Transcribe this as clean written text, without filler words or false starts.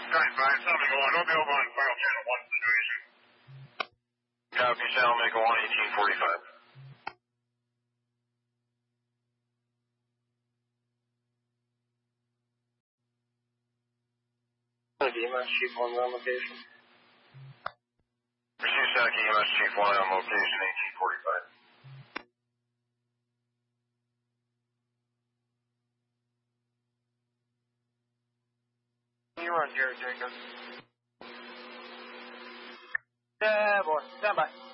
95, something going. We'll be over on final channel 1 situation. Copy, Sal, make a 11845. EMS Chief 1 on location. Receive Sac EMS Chief 1 on location 1845. You run, Jared Jacobs. Yeah, boy. Stand by.